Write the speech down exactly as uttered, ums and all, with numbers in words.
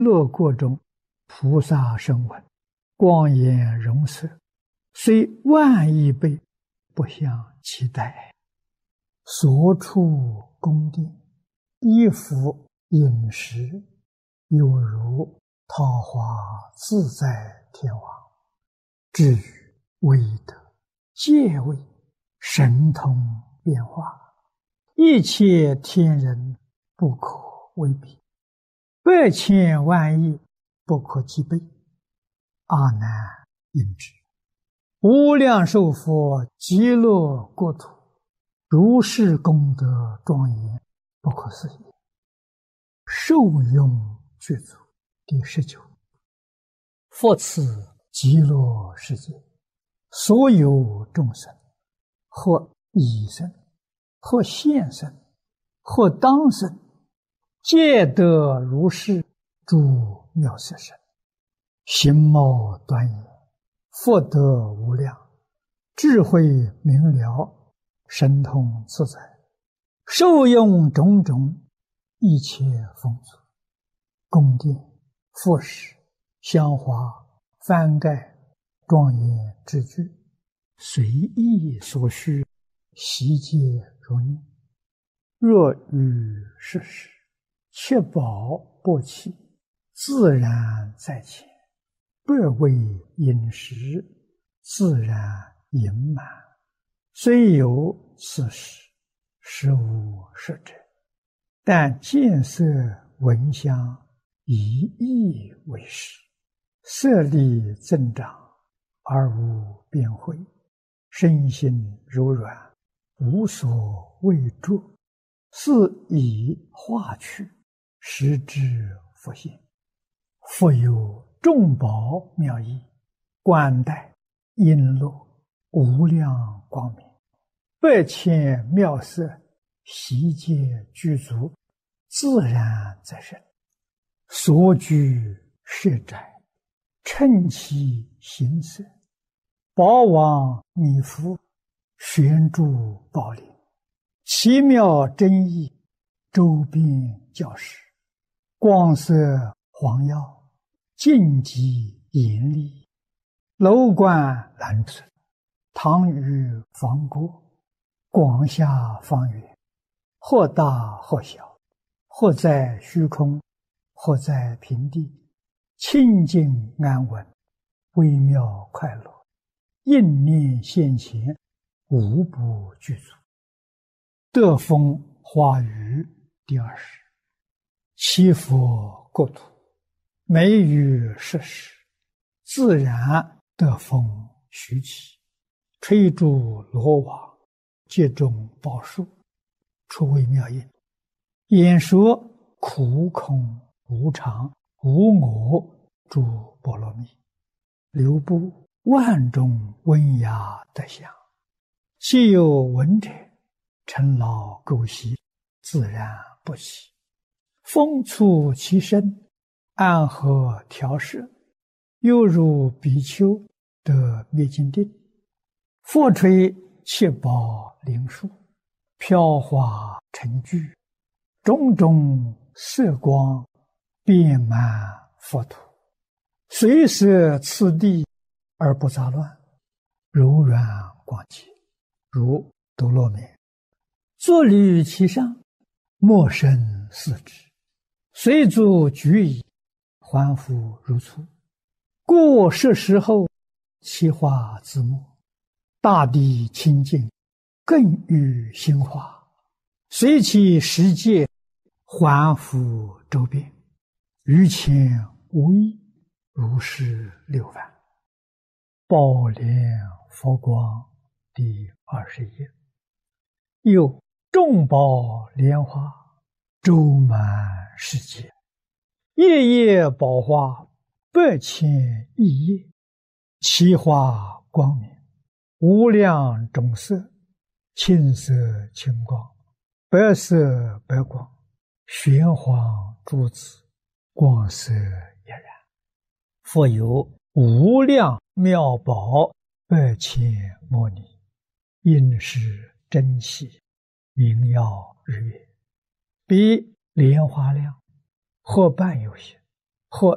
乐国中，菩萨声闻，光颜容色，虽万亿倍，不相期待。所处宫殿，衣服饮食，犹如桃花自在天王。至于威德、戒位、神通变化，一切天人不可为比，百千万亿不可计备。阿难应知，无量寿佛极乐国土，如是功德庄严，不可思议。受用具足。第十九，复此极乐世界，所有众生，或已生，或现生，或当生，皆得如是诸妙色身，形貌端严，福德无量，智慧明了，神通自在，受用种种一切丰足，宫殿、服饰、香花、幡盖、庄严之具，随意所需，悉皆如念。若遇世事，切保不弃，自然在前，不为饮食，自然盈满。虽有此事，实无实者，但见色闻香，以意为食，色力增长，而无边慧，身心柔软，无所畏著，是以化去，实之复现。复有众宝妙义，冠带璎珞，无量光明，百千妙色，悉皆具足，自然在身。所居舍宅，称其形色，宝王弥覆，悬诸宝林，奇妙真义，周边教室，光色黄耀，净极严厉，楼观蓝存，堂宇方郭，广厦方圆，或大或小，或在虚空，或在平地，清净安稳，微妙快乐，应念现前，无不具足。德风花语第二十，七佛国土，美语设施，自然德风徐起，吹竹罗网，接种宝树，出微妙音，演说苦空无常无我诸波罗蜜，流布万种温雅德相，既有闻者，尘劳垢习，自然不起。风触其身，安和调摄，犹如比丘得灭尽定。佛吹七宝灵树，飘华成聚，种种色光，遍满佛土，随摄次第而不杂乱，柔软广洁，如多罗面。坐立其上，莫生四肢，随足举矣，还复如初。过世时后，其化自没，大地清净，更与心化，随其世界，还复周遍，于前无异，如是六番。宝莲佛光第二十页。有众宝莲花，周满世界，夜夜宝花，百千亿叶，其花光明，无量种色，青色青光，白色白光，玄黄珠子，光色俨然。复有无量妙宝，百千摩尼，应是珍稀，明耀日月，比莲花亮，或半有些，